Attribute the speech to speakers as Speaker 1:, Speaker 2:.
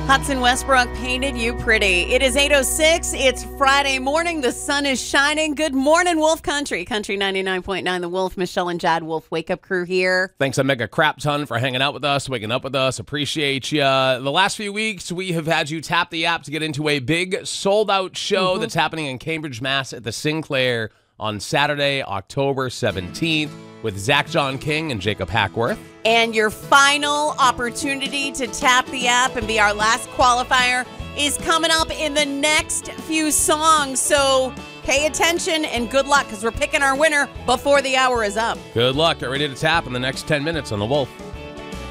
Speaker 1: Hudson Westbrook painted you pretty. It is 8:06. It's Friday morning. The sun is shining. Good morning, Wolf Country. Country 99.9, The Wolf. Michelle and Jad Wolf Wake Up Crew here.
Speaker 2: Thanks a mega crap ton for hanging out with us, waking up with us. Appreciate you. The last few weeks, we have had you tap the app to get into a big sold-out show that's happening in Cambridge, Mass. at the Sinclair on Saturday, October 17th with Zach John King and Jacob Hackworth.
Speaker 1: And your final opportunity to tap the app and be our last qualifier is coming up in the next few songs. So pay attention and good luck because we're picking our winner before the hour is up.
Speaker 2: Good luck. Get ready to tap in the next 10 minutes on The Wolf.